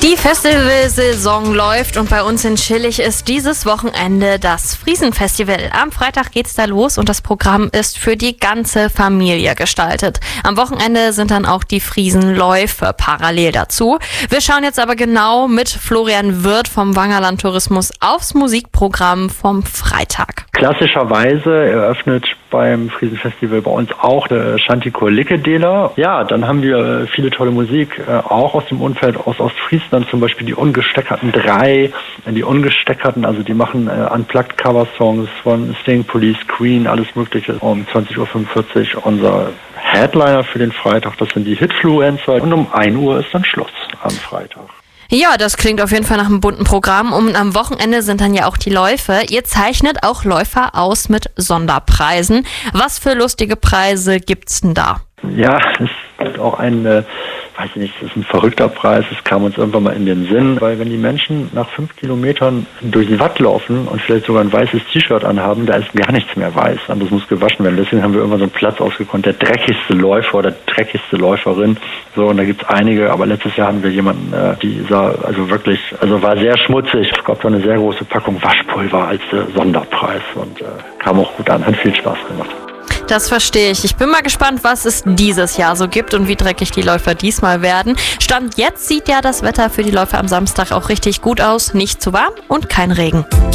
Die Festivalsaison läuft und bei uns in Schillig ist dieses Wochenende das Friesenfestival. Am Freitag geht's da los und das Programm ist für die ganze Familie gestaltet. Am Wochenende sind dann auch die Friesenläufe parallel dazu. Wir schauen jetzt aber genau mit Florian Wirth vom Wangerland Tourismus aufs Musikprogramm vom Freitag. Klassischerweise eröffnet beim Friesenfestival bei uns auch der Chantikur Lickedela. Ja, dann haben wir viele tolle Musik, auch aus dem Umfeld aus Ostfriesland, zum Beispiel die Ungesteckerten 3, die Ungesteckerten, also die machen Unplugged Cover-Songs von Sting, Police, Queen, alles mögliche. Um 20.45 Uhr unser Headliner für den Freitag, das sind die Hitfluencer und um 1 Uhr ist dann Schluss am Freitag. Ja, das klingt auf jeden Fall nach einem bunten Programm und am Wochenende sind dann ja auch die Läufe. Ihr zeichnet auch Läufer aus mit Sonderpreisen. Was für lustige Preise gibt's denn da? Ja, es gibt auch einen, weiß ich nicht, das ist ein verrückter Preis, das kam uns irgendwann mal in den Sinn, weil wenn die Menschen nach 5 Kilometern durch die Watt laufen und vielleicht sogar ein weißes T-Shirt anhaben, da ist gar nichts mehr weiß, das muss gewaschen werden. Deswegen haben wir irgendwann so einen Platz ausgekonnt, der dreckigste Läufer oder dreckigste Läuferin. So, und da gibt's einige, aber letztes Jahr hatten wir jemanden, die sah war sehr schmutzig. Es gab da eine sehr große Packung Waschpulver als Sonderpreis und kam auch gut an, hat viel Spaß gemacht. Das verstehe ich. Ich bin mal gespannt, was es dieses Jahr so gibt und wie dreckig die Läufer diesmal werden. Stand jetzt sieht ja das Wetter für die Läufer am Samstag auch richtig gut aus. Nicht zu warm und kein Regen.